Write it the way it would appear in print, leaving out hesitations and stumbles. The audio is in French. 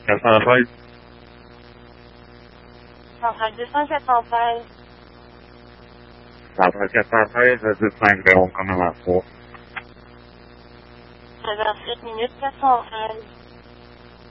413. Centrale 296. Centrale 413, 10-5, on commence à 3. 13h7 minutes 413.